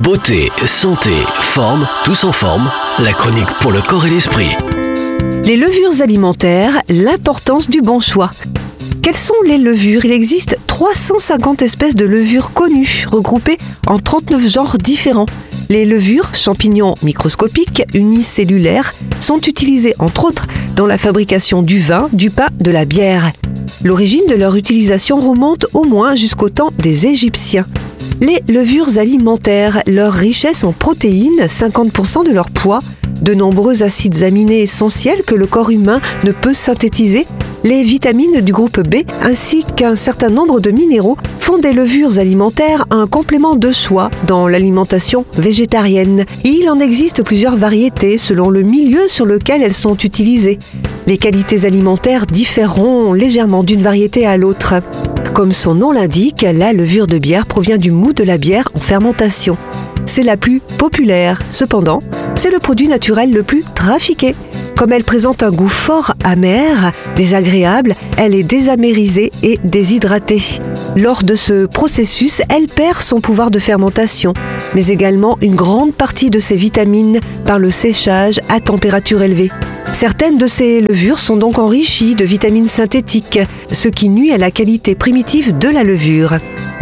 Beauté, santé, forme, tous en forme. La chronique pour le corps et l'esprit. Les levures alimentaires, l'importance du bon choix. Quelles sont les levures ? Il existe 350 espèces de levures connues, regroupées en 39 genres différents. Les levures, champignons microscopiques, unicellulaires, sont utilisées entre autres dans la fabrication du vin, du pain, de la bière. L'origine de leur utilisation remonte au moins jusqu'au temps des Égyptiens. Les levures alimentaires, leur richesse en protéines, 50% de leur poids, de nombreux acides aminés essentiels que le corps humain ne peut synthétiser, les vitamines du groupe B ainsi qu'un certain nombre de minéraux font des levures alimentaires un complément de choix dans l'alimentation végétarienne. Il en existe plusieurs variétés selon le milieu sur lequel elles sont utilisées. Les qualités alimentaires différeront légèrement d'une variété à l'autre. Comme son nom l'indique, la levure de bière provient du moût de la bière en fermentation. C'est la plus populaire. Cependant, c'est le produit naturel le plus trafiqué. Comme elle présente un goût fort amer, désagréable, elle est désamérisée et déshydratée. Lors de ce processus, elle perd son pouvoir de fermentation, mais également une grande partie de ses vitamines par le séchage à température élevée. Certaines de ces levures sont donc enrichies de vitamines synthétiques, ce qui nuit à la qualité primitive de la levure.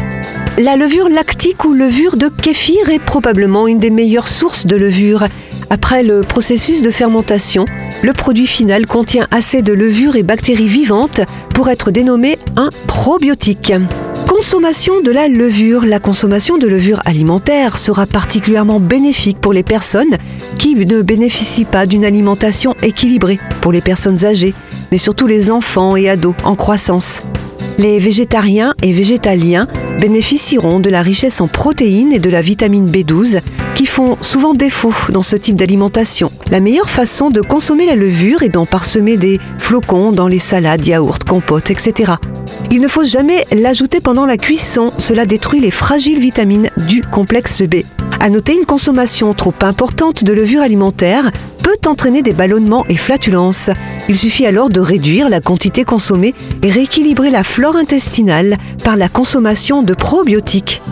La levure lactique ou levure de kéfir est probablement une des meilleures sources de levure. Après le processus de fermentation, le produit final contient assez de levure et bactéries vivantes pour être dénommé un probiotique. Consommation de la levure. La consommation de levure alimentaire sera particulièrement bénéfique pour les personnes qui ne bénéficient pas d'une alimentation équilibrée, pour les personnes âgées, mais surtout les enfants et ados en croissance. Les végétariens et végétaliens bénéficieront de la richesse en protéines et de la vitamine B12 qui font souvent défaut dans ce type d'alimentation. La meilleure façon de consommer la levure est d'en parsemer des flocons dans les salades, yaourts, compotes, etc. Il ne faut jamais l'ajouter pendant la cuisson, cela détruit les fragiles vitamines du complexe B. À noter, une consommation trop importante de levure alimentaire peut entraîner des ballonnements et flatulences. Il suffit alors de réduire la quantité consommée et rééquilibrer la flore intestinale par la consommation de probiotiques.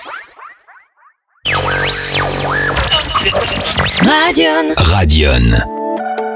Radion.